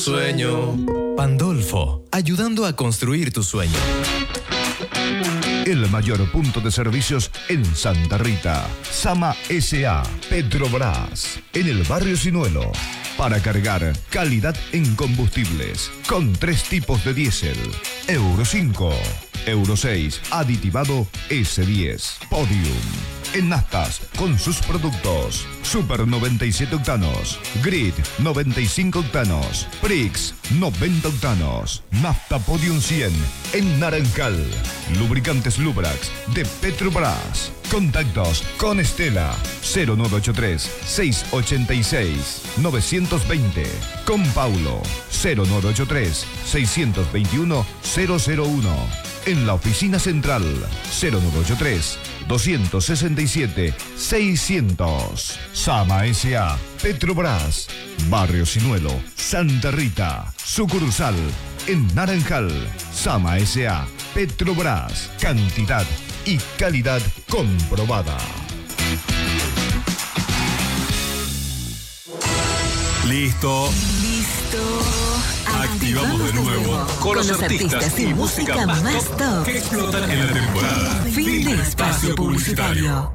Sueño. Pandolfo, ayudando a construir tu sueño. El mayor punto de servicios en Santa Rita. Sama S.A. Petrobras. En el barrio Sinuelo. Para cargar calidad en combustibles. Con 3 tipos de diésel. Euro 5. Euro 6. Aditivado S10. Podium. En naftas, con sus productos. Super 97 octanos. Grid 95 octanos. Prix 90 octanos. Nafta Podium 100 en Naranjal. Lubricantes Lubrax de Petrobras. Contactos con Estela 0983 686 920. Con Paulo 0983 621 001. En la oficina central 0983 267 600. Sama S.A. Petrobras. Barrio Sinuelo, Santa Rita. Sucursal en Naranjal. Sama S.A. Petrobras. Cantidad y calidad comprobada. Listo. Activamos de nuevo con los artistas y música más top que explotan en la temporada. Fin de espacio publicitario.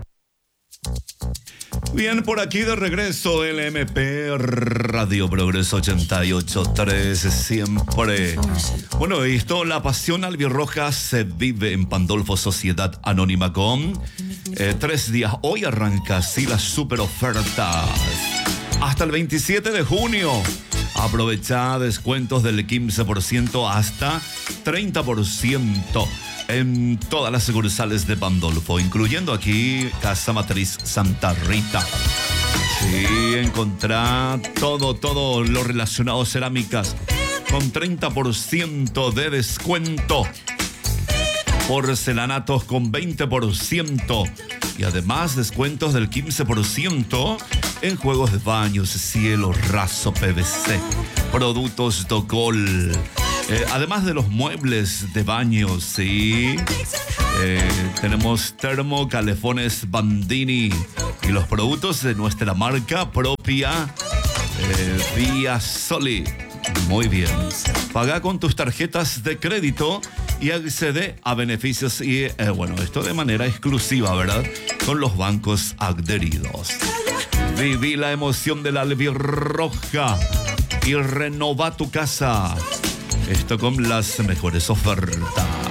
Bien, por aquí de regreso LMP Radio Progreso 88.3 siempre. Bueno, esto, la pasión albirroja se vive en Pandolfo Sociedad Anónima con 3 días. Hoy arranca así las super ofertas. Hasta el 27 de junio. Aprovecha descuentos del 15% hasta 30% en todas las sucursales de Pandolfo, incluyendo aquí Casa Matriz Santa Rita. Sí, encontrá todo lo relacionado a cerámicas con 30% de descuento. Porcelanatos con 20%. Y además descuentos del 15% en juegos de baños, cielo raso PVC, productos Docol. Además de los muebles de baño, sí. Tenemos termo, calefones Bandini y los productos de nuestra marca propia, Via Soli. Muy bien. Paga con tus tarjetas de crédito y accede a beneficios y, bueno, esto de manera exclusiva, ¿verdad? Con los bancos adheridos. Viví la emoción de la albirroja y renova tu casa. Esto con las mejores ofertas.